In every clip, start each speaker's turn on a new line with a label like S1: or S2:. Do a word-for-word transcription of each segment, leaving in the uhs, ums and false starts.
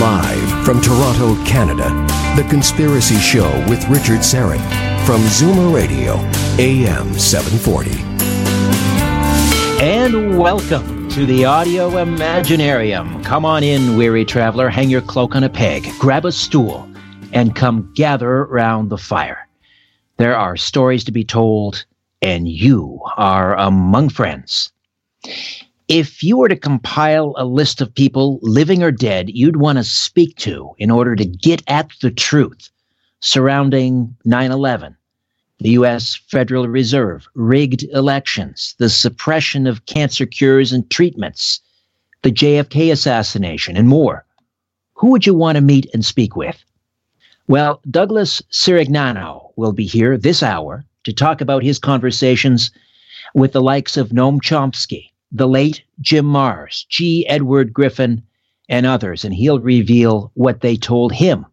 S1: Live from Toronto, Canada, The Conspiracy Show with Richard Syrett from Zoomer Radio, A M seven forty.
S2: And welcome to the Audio Imaginarium. Come on in, weary traveler, hang your cloak on a peg, grab a stool, and come gather round the fire. There are stories to be told, and you are among friends. If you were to compile a list of people, living or dead, you'd want to speak to in order to get at the truth surrounding nine eleven, the U S Federal Reserve, rigged elections, the suppression of cancer cures and treatments, the J F K assassination, and more, who would you want to meet and speak with? Well, Douglas Sirignano will be here this hour to talk about his conversations with the likes of Noam Chomsky, the late Jim Marrs, G. Edward Griffin, and others, and he'll reveal what they told him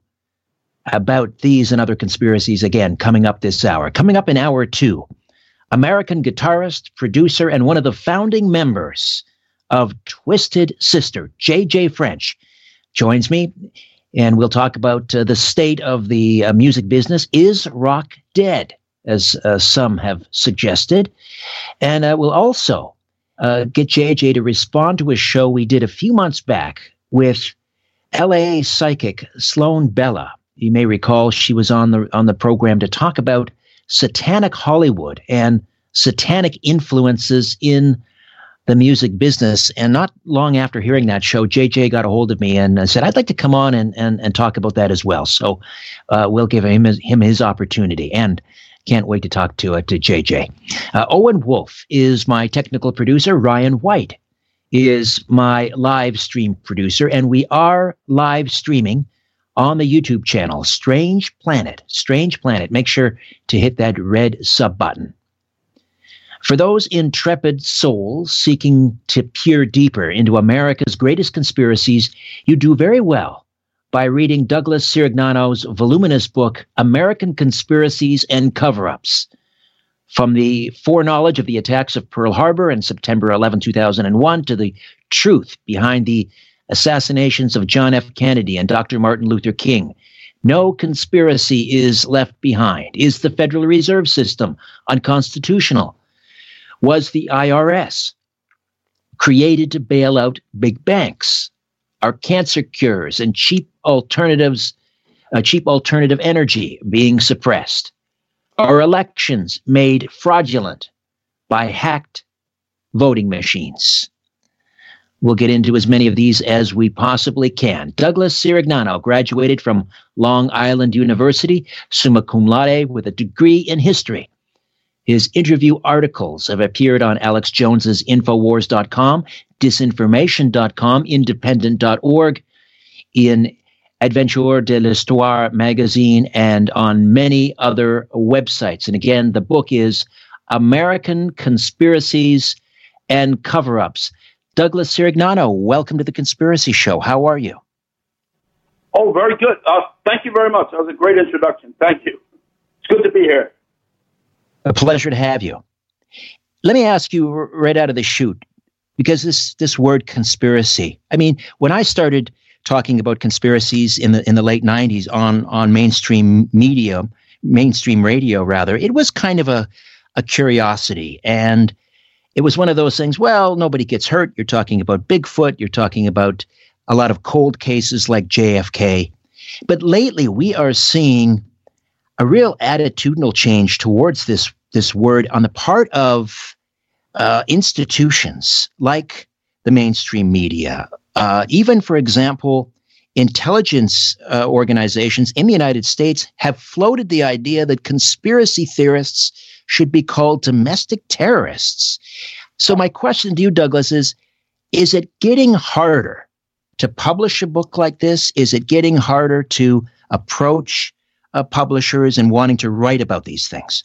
S2: about these and other conspiracies again coming up this hour. Coming up in hour two, American guitarist, producer, and one of the founding members of Twisted Sister, J J French, joins me, and we'll talk about uh, the state of the uh, music business. Is rock dead, as uh, some have suggested? And uh, we'll also Uh, get J J to respond to a show we did a few months back with L A psychic Sloan Bella. You may recall she was on the on the program to talk about satanic Hollywood and satanic influences in the music business. And not long after hearing that show, J J got a hold of me and uh, said, I'd like to come on and and, and talk about that as well. So uh, we'll give him his, him his opportunity. And can't wait to talk to uh, to J J. Uh, Owen Wolf is my technical producer. Ryan White is my live stream producer. And we are live streaming on the YouTube channel, Strange Planet. Strange Planet. Make sure to hit that red sub button. For those intrepid souls seeking to peer deeper into America's greatest conspiracies, you do very well by reading Douglas Sirignano's voluminous book, American Conspiracies and Cover-Ups. From the foreknowledge of the attacks of Pearl Harbor on September eleventh, two thousand one, to the truth behind the assassinations of John F. Kennedy and Doctor Martin Luther King. No conspiracy is left behind. Is the Federal Reserve System unconstitutional? Was the I R S created to bail out big banks? Are cancer cures and cheap alternatives, uh, cheap alternative energy being suppressed? Are elections made fraudulent by hacked voting machines? We'll get into as many of these as we possibly can. Douglas Sirignano graduated from Long Island University, summa cum laude, with a degree in history. His interview articles have appeared on Alex Jones's Infowars dot com, disinformation dot com, independent dot org, in Adventure de l'Histoire magazine, and on many other websites. And again, the book is American Conspiracies and Cover-Ups. Douglas Sirignano, welcome to The Conspiracy Show. How are you?
S3: Oh, very good. Uh, thank you very much. That was a great introduction. Thank you. It's good to be here.
S2: A pleasure to have you. Let me ask you right out of the chute, because this this word conspiracy, I mean, when I started talking about conspiracies in the in the late nineties on on mainstream media, mainstream radio rather, it was kind of a a curiosity, and it was one of those things, well, nobody gets hurt. You're talking about Bigfoot, you're talking about a lot of cold cases like J F K. But lately we are seeing a real attitudinal change towards this this word on the part of uh, institutions like the mainstream media. Uh, even, for example, intelligence uh, organizations in the United States have floated the idea that conspiracy theorists should be called domestic terrorists. So my question to you, Douglas, is, is it getting harder to publish a book like this? Is it getting harder to approach uh, publishers and wanting to write about these things?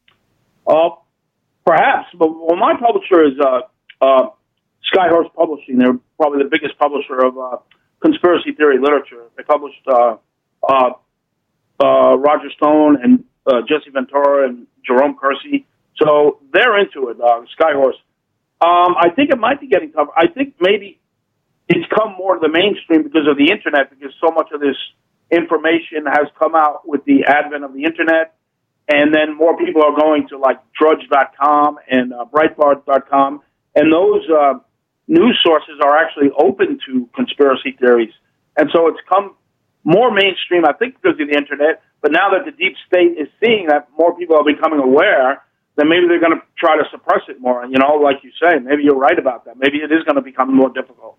S3: Uh, perhaps, but well, my publisher is uh, uh, Skyhorse Publishing. They're probably the biggest publisher of uh, conspiracy theory literature. They published uh, uh, uh, Roger Stone and uh, Jesse Ventura and Jerome Kersey. So they're into it, uh, Skyhorse. Um, I think it might be getting tougher. I think maybe it's come more to the mainstream because of the internet, because so much of this information has come out with the advent of the internet. And then more people are going to like drudge dot com and uh, breitbart dot com. And those uh, news sources are actually open to conspiracy theories. And so it's come more mainstream, I think, because of the internet. But now that the deep state is seeing that more people are becoming aware, then maybe they're going to try to suppress it more. And, you know, like you say, maybe you're right about that. Maybe it is going to become more difficult.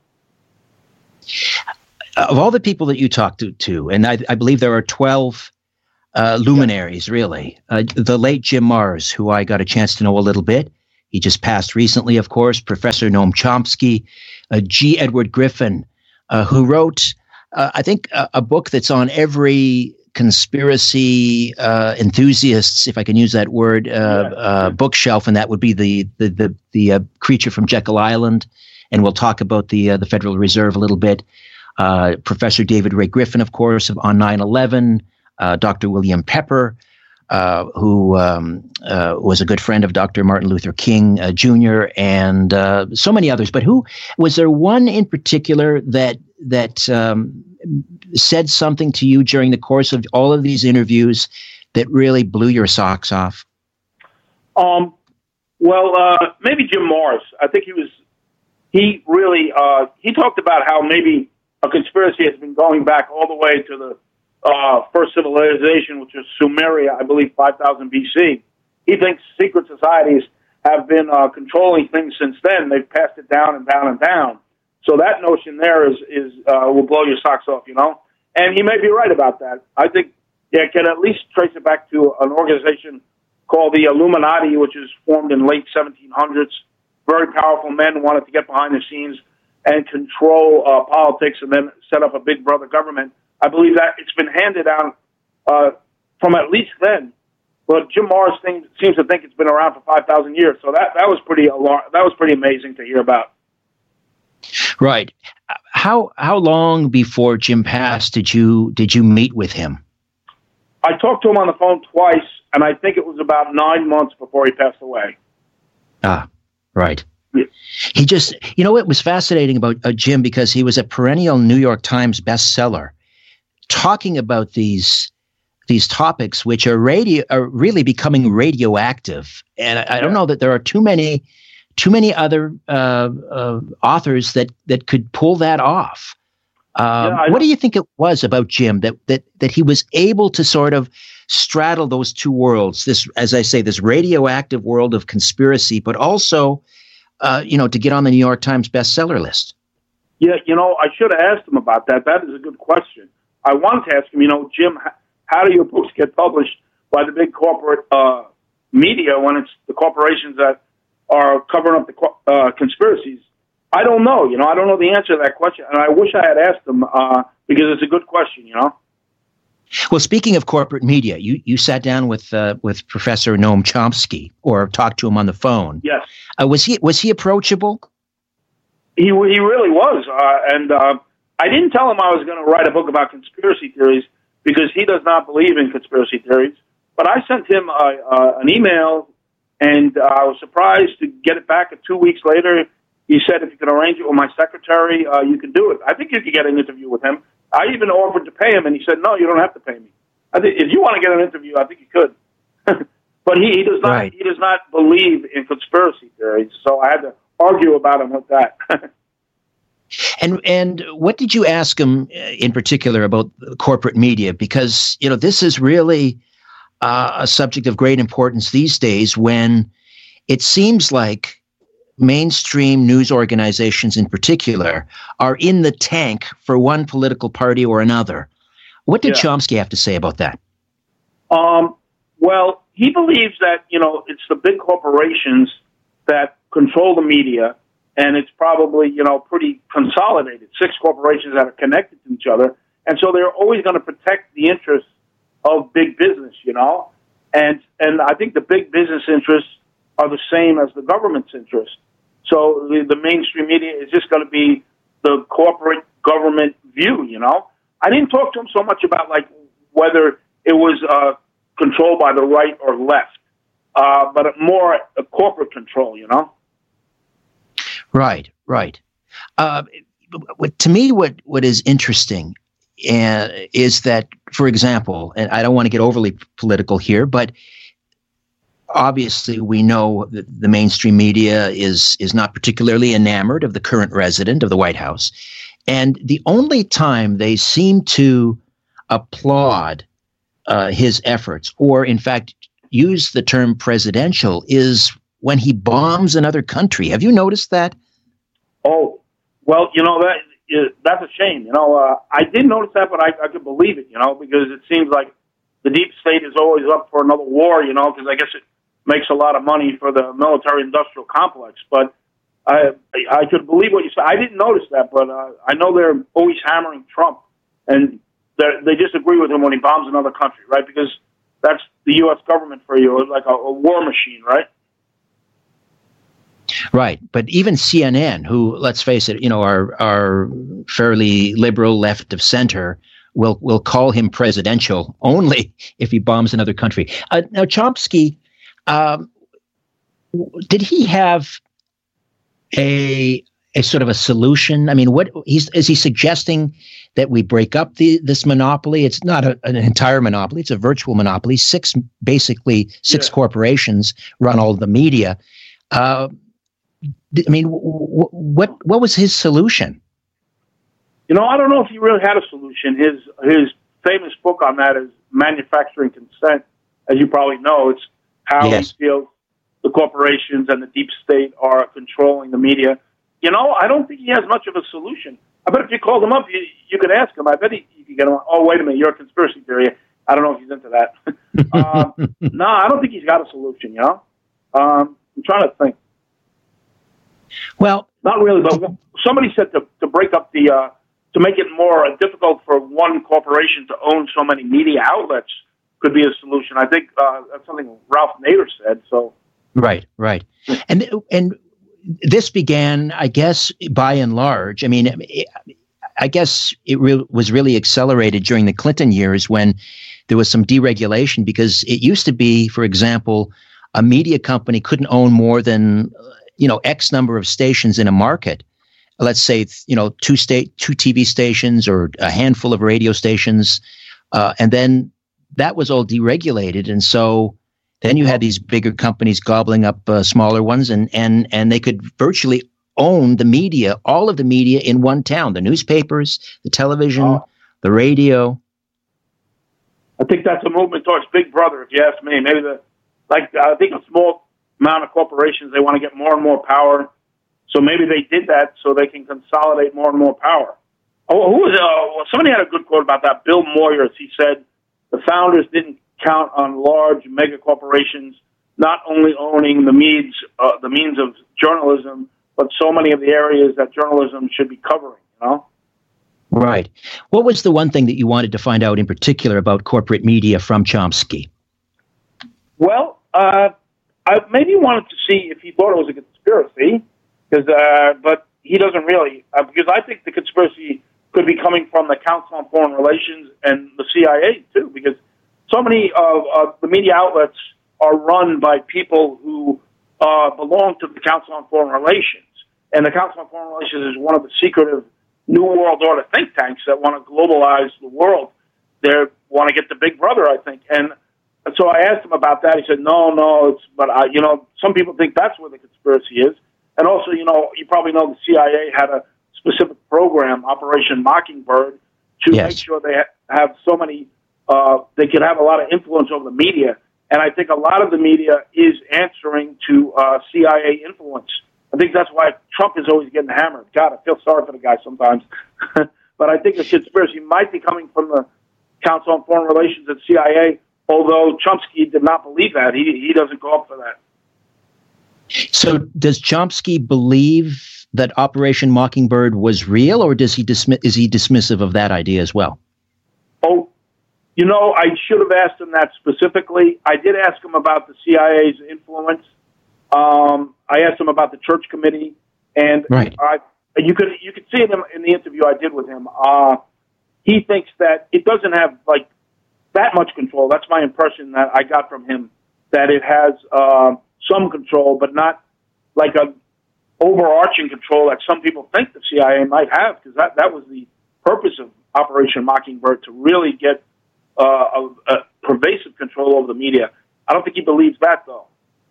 S2: Of all the people that you talked to, to and I, I believe there are twelve uh, luminaries, really, uh, the late Jim Marrs, who I got a chance to know a little bit. He just passed recently, of course, Professor Noam Chomsky, uh, G. Edward Griffin, uh, who wrote, uh, I think, a, a book that's on every conspiracy uh, enthusiasts, if I can use that word, uh, yeah. uh, bookshelf, and that would be the the the, the uh, Creature from Jekyll Island. And we'll talk about the uh, the Federal Reserve a little bit. Uh, Professor David Ray Griffin, of course, on nine eleven. Uh, Doctor William Pepper, uh, who um, uh, was a good friend of Doctor Martin Luther King uh, Junior, and uh, so many others. But who was there one in particular that that um, said something to you during the course of all of these interviews that really blew your socks off?
S3: Um. Well, uh, maybe Jim Marrs. I think he was. He really uh, he talked about how maybe a conspiracy has been going back all the way to the uh, first civilization, which was Sumeria, I believe, five thousand B C. He thinks secret societies have been uh, controlling things since then. They've passed it down and down and down. So that notion there is is uh, will blow your socks off, you know. And he may be right about that. I think yeah, can at least trace it back to an organization called the Illuminati, which was formed in late seventeen hundreds. Very powerful men wanted to get behind the scenes and control uh, politics and then set up a big brother government. I believe that it's been handed down uh, from at least then. But Jim Marrs thing, seems to think it's been around for five thousand years. So that, that was pretty alar- that was pretty amazing to hear about.
S2: Right. How how long before Jim passed did you did you meet with him?
S3: I talked to him on the phone twice, and I think it was about nine months before he passed away.
S2: Ah, right.
S3: Yeah.
S2: He just, you know, it was fascinating about uh, Jim because he was a perennial New York Times bestseller, talking about these these topics which are radio are really becoming radioactive, and I, I don't know that there are too many too many other uh, uh, authors that that could pull that off. Um,
S3: yeah,
S2: what do you think it was about Jim that that that he was able to sort of straddle those two worlds? This, as I say, this radioactive world of conspiracy, but also, uh, you know, to get on the New York Times bestseller list.
S3: Yeah, you know, I should have asked him about that. That is a good question. I wanted to ask him, you know, Jim, how do your books get published by the big corporate uh, media when it's the corporations that are covering up the uh, conspiracies? I don't know. You know, I don't know the answer to that question, and I wish I had asked him uh, because it's a good question, you know?
S2: Well, speaking of corporate media, you, you sat down with uh, with Professor Noam Chomsky or talked to him on the phone.
S3: Yes.
S2: Uh, was he was he approachable?
S3: He he really was, uh, and uh, I didn't tell him I was going to write a book about conspiracy theories because he does not believe in conspiracy theories. But I sent him uh, uh, an email, and uh, I was surprised to get it back. Two weeks later, he said, if you can arrange it with my secretary, uh, you can do it. I think you could get an interview with him. I even offered to pay him, and he said, no, you don't have to pay me. I think if you want to get an interview, I think you could. But he, he does not right. he does not believe in conspiracy theories, so I had to argue about him with that.
S2: and and what did you ask him in particular about corporate media? Because, you know, this is really uh, a subject of great importance these days when it seems like mainstream news organizations in particular are in the tank for one political party or another. What did yeah. Chomsky have to say about that?
S3: Um, well, he believes that, you know, it's the big corporations that control the media, and it's probably, you know, pretty consolidated, six corporations that are connected to each other, and so they're always going to protect the interests of big business, you know, and and I think the big business interests are the same as the government's interests. So the, the mainstream media is just going to be the corporate government view, you know. I didn't talk to him so much about, like, whether it was uh, controlled by the right or left, uh, but more a corporate control, you know.
S2: Right, right. Uh, what, to me, what, what is interesting uh, is that, for example, and I don't want to get overly political here, but obviously we know that the mainstream media is is not particularly enamored of the current resident of the White House. And the only time they seem to applaud uh, his efforts, or in fact use the term presidential, is when he bombs another country. Have you noticed that?
S3: Oh, well, you know, that is, that's a shame. You know, uh, I did notice that, but I, I could believe it, you know, because it seems like the deep state is always up for another war, you know, because I guess it makes a lot of money for the military-industrial complex. But I I could believe what you said. I didn't notice that, but uh, I know they're always hammering Trump, and they disagree with him when he bombs another country, right? Because that's the U S government for you. It's like a, a war machine, right?
S2: Right. But even C N N, who, let's face it, you know, are are fairly liberal, left of center, will will call him presidential only if he bombs another country. Uh, now, Chomsky, um, did he have a a sort of a solution? I mean, what he's is he suggesting that we break up the this monopoly? It's not a, an entire monopoly; it's a virtual monopoly. Six, basically, six yeah. corporations run all of the media. Uh, I mean, w- w- what what was his solution?
S3: You know, I don't know if he really had a solution. His his famous book on that is Manufacturing Consent. As you probably know, it's how
S2: yes.
S3: he feels the corporations and the deep state are controlling the media. You know, I don't think he has much of a solution. I bet if you called him up, you, you could ask him. I bet he, you could get him. Oh, wait a minute, you're a conspiracy theory. I don't know if he's into that. um, no, I don't think he's got a solution. You know, um, I'm trying to think.
S2: Well,
S3: not really, but somebody said to, to break up the, uh, to make it more uh, difficult for one corporation to own so many media outlets could be a solution. I think uh, that's something Ralph Nader said. So,
S2: right, right, and and this began, I guess, by and large. I mean, I guess it re- was really accelerated during the Clinton years when there was some deregulation, because it used to be, for example, a media company couldn't own more than you know, X number of stations in a market. Let's say, you know, two state, two T V stations or a handful of radio stations. Uh, and then that was all deregulated. And so then you had these bigger companies gobbling up uh, smaller ones, and, and, and they could virtually own the media, all of the media in one town, the newspapers, the television, oh. the radio.
S3: I think that's a movement towards Big Brother, if you ask me. Maybe the, like, I think a small amount of corporations, they want to get more and more power. So maybe they did that so they can consolidate more and more power. Oh, who was uh, somebody had a good quote about that. Bill Moyers. He said the founders didn't count on large mega corporations not only owning the means uh, the means of journalism, but so many of the areas that journalism should be covering. You know.
S2: Right. What was the one thing that you wanted to find out in particular about corporate media from Chomsky?
S3: Well, uh, I maybe wanted to see if he thought it was a conspiracy, because uh, but he doesn't really, uh, because I think the conspiracy could be coming from the Council on Foreign Relations and the C I A too, because so many of uh, the media outlets are run by people who uh, belong to the Council on Foreign Relations, and the Council on Foreign Relations is one of the secretive New World Order think tanks that want to globalize the world. They want to get the Big Brother, I think, and. And so I asked him about that. He said, no, no, it's, but I, you know, some people think that's where the conspiracy is. And also, you know, you probably know the C I A had a specific program, Operation Mockingbird, to
S2: yes.
S3: make sure they ha- have so many, uh, they could have a lot of influence over the media. And I think a lot of the media is answering to uh, C I A influence. I think that's why Trump is always getting hammered. God, I feel sorry for the guy sometimes. But I think the conspiracy might be coming from the Council on Foreign Relations and C I A. Although Chomsky did not believe that. He he doesn't go up for that.
S2: So does Chomsky believe that Operation Mockingbird was real, or does he dismiss, is he dismissive of that idea as well?
S3: Oh, you know, I should have asked him that specifically. I did ask him about the C I A's influence. Um, I asked him about the Church Committee, and
S2: right.
S3: I, you could you could see it in, in the interview I did with him. Uh, he thinks that it doesn't have, like, that much control. That's my impression that I got from him, that it has uh, some control, but not like a overarching control that some people think the C I A might have, because that, that was the purpose of Operation Mockingbird, to really get uh, a, a pervasive control over the media. I don't think he believes that, though.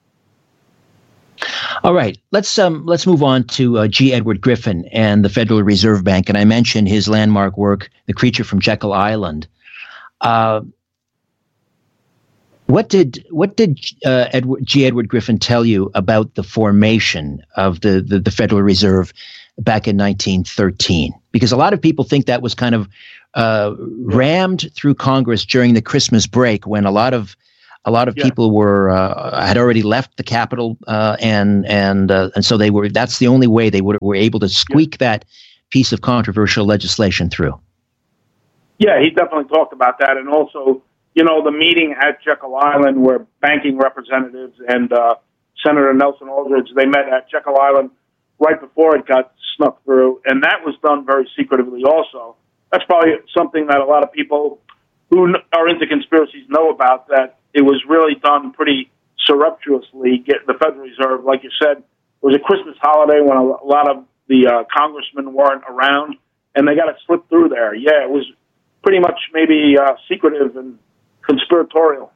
S2: All right, let's um, let's move on to uh, G. Edward Griffin and the Federal Reserve Bank, and I mentioned his landmark work, The Creature from Jekyll Island. Uh, what did what did uh, Edward, G. Edward Griffin tell you about the formation of the, the, the Federal Reserve back in nineteen thirteen? Because a lot of people think that was kind of uh, rammed through Congress during the Christmas break, when a lot of A lot of yeah. people were uh, had already left the Capitol, uh, and and uh, and so they were. That's the only way they would, were able to squeak yeah. that piece of controversial legislation through.
S3: Yeah, he definitely talked about that, and also, you know, the meeting at Jekyll Island where banking representatives and uh, Senator Nelson Aldridge, they met at Jekyll Island right before it got snuck through, and that was done very secretively. Also, that's probably something that a lot of people who are into conspiracies know about, that it was really done pretty surreptitiously. Get the Federal Reserve, like you said, it was a Christmas holiday when a lot of the uh, congressmen weren't around, and they got to slip through there. Yeah, it was pretty much maybe uh, secretive and conspiratorial.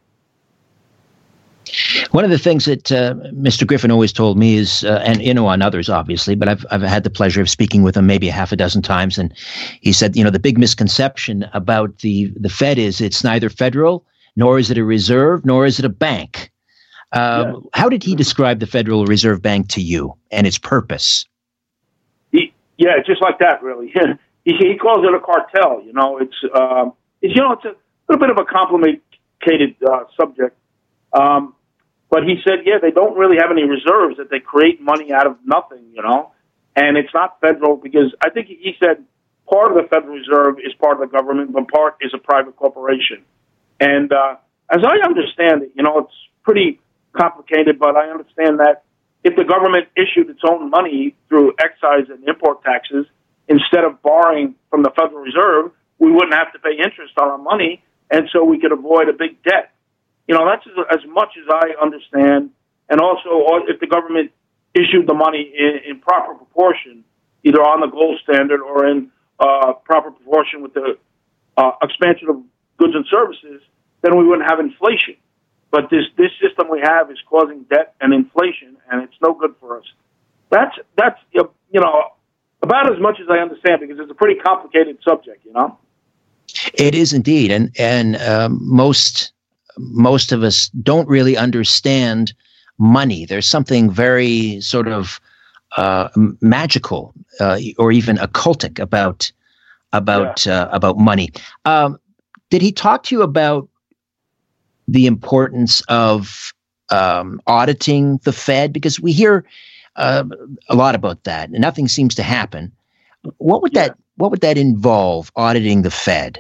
S2: One of the things that uh, Mister Griffin always told me is, uh, and you know, on others obviously, but I've I've had the pleasure of speaking with him maybe a half a dozen times, and he said, you know, the big misconception about the the Fed is it's neither federal, nor is it a reserve, nor is it a bank. Uh, yeah. How did he describe the Federal Reserve Bank to you and its purpose?
S3: He, yeah, just like that, really. he, he calls it a cartel. You know, it's um, it's you know, it's a little bit of a complicated uh, subject. Um, but he said, yeah, they don't really have any reserves, that they create money out of nothing, you know, and it's not federal, because I think he said part of the Federal Reserve is part of the government, but part is a private corporation. And uh, as I understand it, you know, it's pretty complicated, but I understand that if the government issued its own money through excise and import taxes, instead of borrowing from the Federal Reserve, we wouldn't have to pay interest on our money, and so we could avoid a big debt. You know, that's as, as much as I understand. And also, if the government issued the money in, in proper proportion, either on the gold standard or in uh, proper proportion with the uh, expansion of goods and services, then we wouldn't have inflation. But this this system we have is causing debt and inflation, and it's no good for us. That's that's you know about as much as I understand, because it's a pretty complicated subject. You know,
S2: it is indeed, and and um, most. Most of us don't really understand money. There's something very sort of uh, magical uh, or even occultic about about yeah. uh, about money. Um, did he talk to you about the importance of um, auditing the Fed? Because we hear uh, a lot about that, and nothing seems to happen. What would yeah. that What would that involve? Auditing the Fed?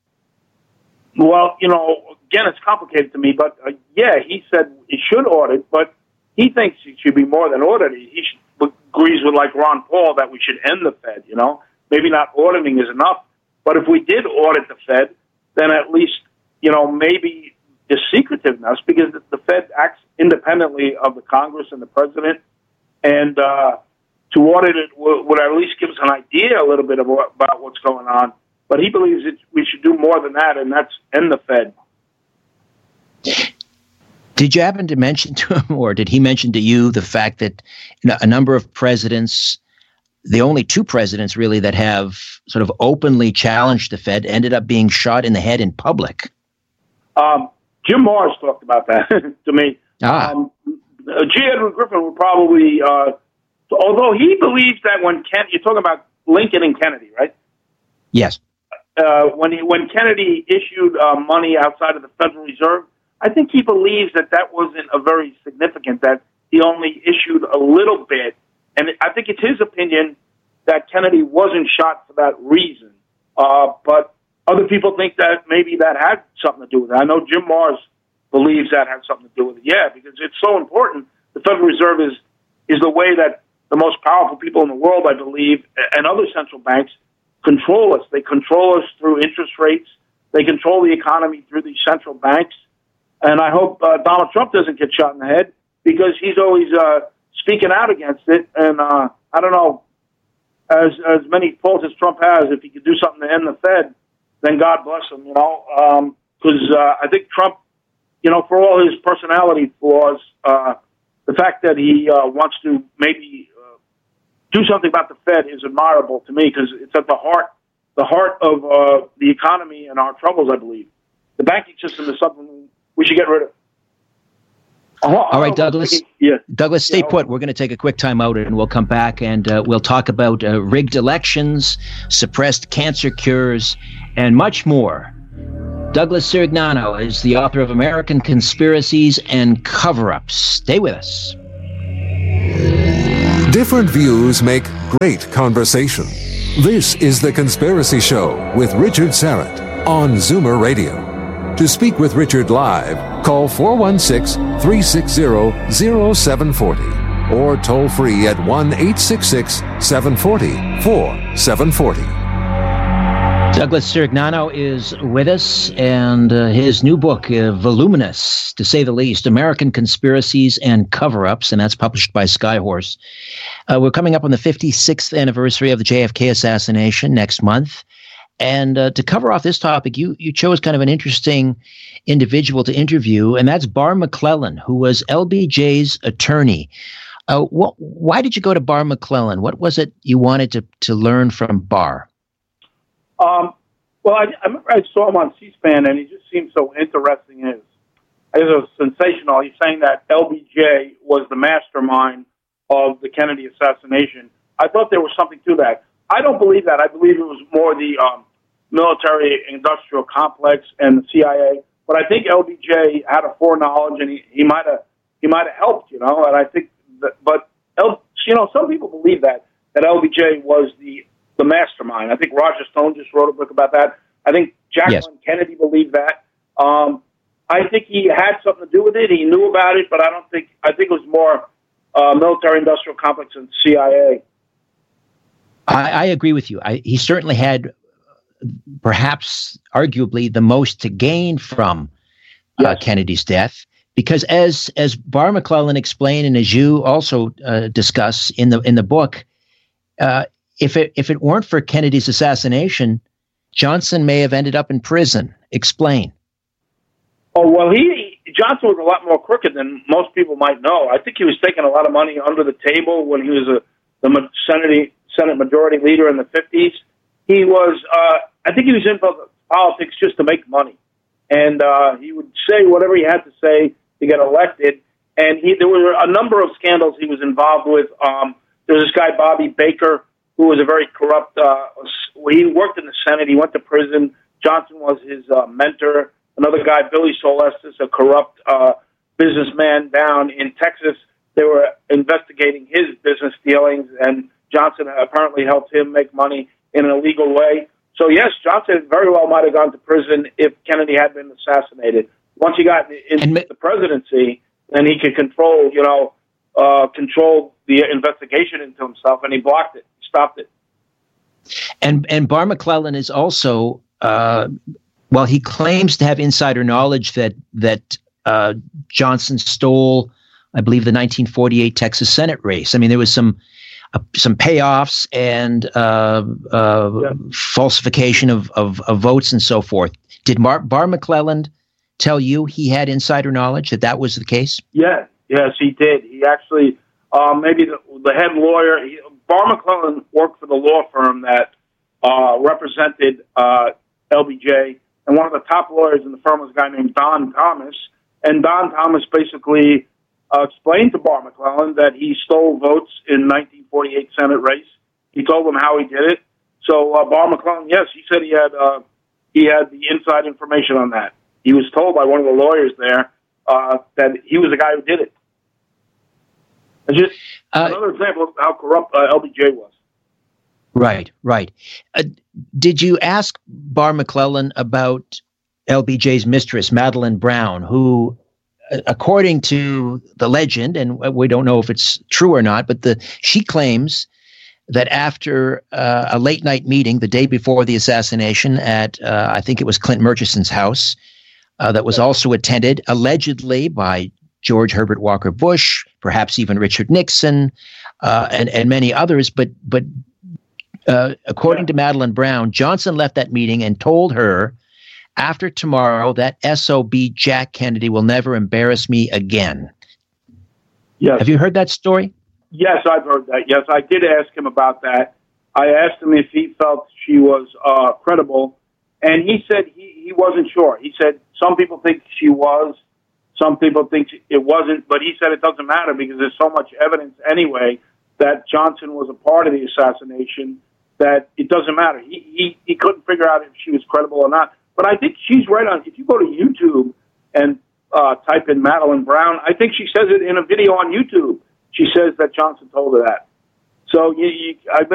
S3: Well, you know. Again, it's complicated to me, but uh, yeah, he said he should audit, but he thinks it should be more than audit. He should, agrees with, like Ron Paul, that we should end the Fed, you know. Maybe not auditing is enough, but if we did audit the Fed, then at least, you know, maybe the secretiveness, because the, the Fed acts independently of the Congress and the president, and uh, to audit it would, would at least give us an idea a little bit of what, about what's going on. But he believes it, we should do more than that, and that's end the Fed.
S2: Did you happen to mention to him, or did he mention to you, the fact that you know, a number of presidents, the only two presidents really that have sort of openly challenged the Fed, ended up being shot in the head in public? Um,
S3: Jim Morris talked about that to me. Ah. Um, G. Edward Griffin would probably, uh, although he believes that when Ken, you're talking about Lincoln and Kennedy, right?
S2: Yes.
S3: Uh, when he, when Kennedy issued uh, money outside of the Federal Reserve, I think he believes that that wasn't a very significant, that he only issued a little bit. And I think it's his opinion that Kennedy wasn't shot for that reason. Uh, but other people think that maybe that had something to do with it. I know Jim Morris believes that had something to do with it. Yeah, because it's so important. The Federal Reserve is, is the way that the most powerful people in the world, I believe, and other central banks control us. They control us through interest rates. They control the economy through these central banks. And I hope uh, Donald Trump doesn't get shot in the head, because he's always uh, speaking out against it. And uh, I don't know, as as many faults as Trump has, if he could do something to end the Fed, then God bless him, you know. Because um, uh, I think Trump, you know, for all his personality flaws, uh, the fact that he uh, wants to maybe uh, do something about the Fed is admirable to me, because it's at the heart, the heart of uh, the economy and our troubles, I believe. The banking system is something we should get rid of.
S2: All right, Douglas.
S3: Yeah.
S2: Douglas, stay
S3: yeah,
S2: put. We're going to take a quick time out, and we'll come back, and uh, we'll talk about uh, rigged elections, suppressed cancer cures, and much more. Douglas Sirignano is the author of American Conspiracies and Cover-Ups. Stay with us.
S4: Different views make great conversation. This is The Conspiracy Show with Richard Syrett on Zoomer Radio. To speak with Richard live, call four one six, three six zero, zero seven four zero or toll free at one eight six six, seven four zero, four seven four zero.
S2: Douglas Sirignano is with us, and uh, his new book, uh, voluminous, to say the least, American Conspiracies and Cover-Ups, and that's published by Skyhorse. Uh, we're coming up on the fifty-sixth anniversary of the J F K assassination next month. And uh, to cover off this topic, you you chose kind of an interesting individual to interview, and that's Barr McClellan, who was L B J's attorney. Uh, wh- why did you go to Barr McClellan? What was it you wanted to, to learn from Barr?
S3: Um, well, I, I remember I saw him on C-SPAN, and he just seemed so interesting. It was sensational. He's saying that L B J was the mastermind of the Kennedy assassination. I thought there was something to that. I don't believe that. I believe it was more the um, military-industrial complex and the C I A. But I think L B J had a foreknowledge, and he, he might have he might have helped, you know. And I think, that, but L, you know, some people believe that that L B J was the the mastermind. I think Roger Stone just wrote a book about that. I think Jacqueline yes. Kennedy believed that. Um, I think he had something to do with it. He knew about it, but I don't think. I think it was more uh, military-industrial complex and C I A.
S2: I, I agree with you. I, he certainly had, perhaps, arguably, the most to gain from uh, yes. Kennedy's death, because as as Barr McClellan explained, and as you also uh, discuss in the in the book, uh, if it if it weren't for Kennedy's assassination, Johnson may have ended up in prison. Explain.
S3: Oh well, he Johnson was a lot more crooked than most people might know. I think he was taking a lot of money under the table when he was a the Senate. Senate Majority Leader in the fifties. He was, uh, I think he was in politics just to make money. And uh, he would say whatever he had to say to get elected. And he, there were a number of scandals he was involved with. Um, there was this guy, Bobby Baker, who was a very corrupt, uh, he worked in the Senate. He went to prison. Johnson was his uh, mentor. Another guy, Billy Solestis, a corrupt uh, businessman down in Texas. They were investigating his business dealings, and Johnson apparently helped him make money in an illegal way. So, yes, Johnson very well might have gone to prison if Kennedy had been assassinated. Once he got into and, the presidency, then he could control, you know, uh, control the investigation into himself, and he blocked it, stopped it.
S2: And and Barr McClellan is also, uh, well, he claims to have insider knowledge that that uh, Johnson stole, I believe, the nineteen forty-eight Texas Senate race. I mean, there was some. Uh, some payoffs and uh, uh, yeah. falsification of, of, of votes and so forth. Did Mar- Barr McClellan tell you he had insider knowledge that that was the case?
S3: Yeah, yes, he did. He actually, um, maybe the, the head lawyer, he, Barr McClellan worked for the law firm that uh, represented uh, L B J, and one of the top lawyers in the firm was a guy named Don Thomas, and Don Thomas basically Uh, explained to Barr McClellan that he stole votes in nineteen forty-eight Senate race. He told him how he did it. So uh, Barr McClellan, yes, he said he had uh, he had the inside information on that. He was told by one of the lawyers there uh, that he was the guy who did it. It's just uh, another example of how corrupt uh, L B J was.
S2: Right, right. Uh, did you ask Barr McClellan about L B J's mistress, Madeline Brown, who, according to the legend, and we don't know if it's true or not, but the she claims that after uh, a late night meeting the day before the assassination at, uh, I think it was Clint Murchison's house, uh, that was also attended allegedly by George Herbert Walker Bush, perhaps even Richard Nixon, uh, and, and many others. But, but uh, according to Madeleine Brown, Johnson left that meeting and told her, after tomorrow, that S O B Jack Kennedy will never embarrass me again.
S3: Yes.
S2: Have you heard that story?
S3: Yes, I've heard that. Yes, I did ask him about that. I asked him if he felt she was uh, credible, and he said he, he wasn't sure. He said some people think she was, some people think it wasn't, but he said it doesn't matter because there's so much evidence anyway that Johnson was a part of the assassination that it doesn't matter. He, he, he couldn't figure out if she was credible or not. But I think she's right on. If you go to YouTube and uh, type in Madeleine Brown, I think she says it in a video on YouTube. She says that Johnson told her that. So you, you, I bet